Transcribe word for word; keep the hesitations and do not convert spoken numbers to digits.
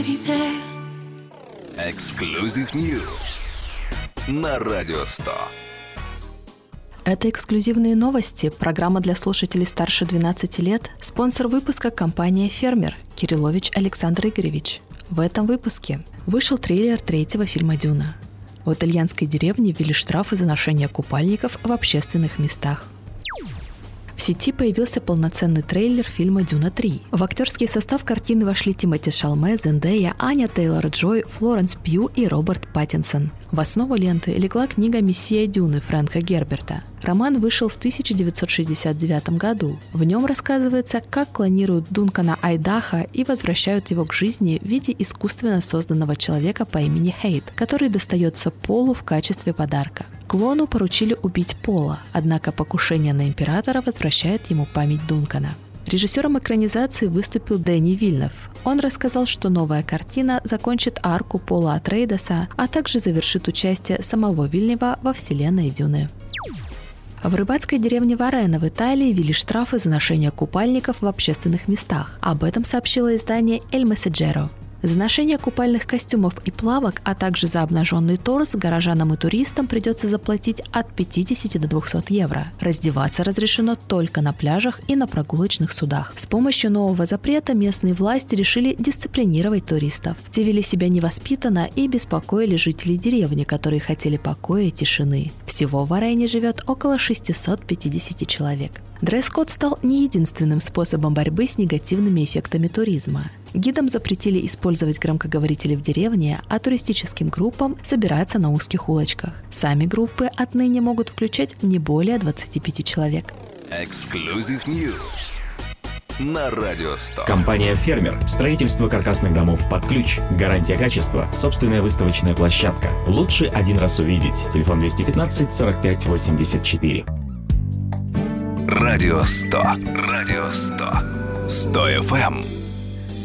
Exclusive News на Радио сто. Это эксклюзивные новости, программа для слушателей старше двенадцати лет, спонсор выпуска – компания «Фермер», Кириллович Александр Игоревич. В этом выпуске вышел трейлер третьего фильма «Дюна». В итальянской деревне ввели штрафы за ношение купальников в общественных местах. В сети появился полноценный трейлер фильма «Дюна три». В актерский состав картины вошли Тимоти Шалме, Зендея, Аня Тейлор-Джой, Флоренс Пью и Роберт Паттинсон. В основу ленты легла книга «Мессия Дюны» Фрэнка Герберта. Роман вышел в тысяча девятьсот шестьдесят девятом году. В нем рассказывается, как клонируют Дункана Айдаха и возвращают его к жизни в виде искусственно созданного человека по имени Хейт, который достается Полу в качестве подарка. Клону поручили убить Пола, однако покушение на императора возвращает ему память Дункана. Режиссером экранизации выступил Дэнни Вильнев. Он рассказал, что новая картина закончит арку Пола Атрейдеса, а также завершит участие самого Вильнева во вселенной Дюны. В рыбацкой деревне Варена в Италии ввели штрафы за ношение купальников в общественных местах. Об этом сообщило издание «Эль Месседжеро». За ношение купальных костюмов и плавок, а также за обнаженный торс горожанам и туристам придется заплатить от пятидесяти до двухсот евро. Раздеваться разрешено только на пляжах и на прогулочных судах. С помощью нового запрета местные власти решили дисциплинировать туристов. Те вели себя невоспитанно и беспокоили жителей деревни, которые хотели покоя и тишины. Всего в Варене живет около шестисот пятидесяти человек. Дресс-код стал не единственным способом борьбы с негативными эффектами туризма. Гидам запретили использовать громкоговорители в деревне, а туристическим группам собираться на узких улочках. Сами группы отныне могут включать не более двадцати пяти человек. Exclusive News на Радио сто. Компания «Фермер». Строительство каркасных домов под ключ. Гарантия качества. Собственная выставочная площадка. Лучше один раз увидеть. Телефон двести пятнадцать сорок пять восемьдесят четыре. Радио сто. Радио сто. сто эф эм.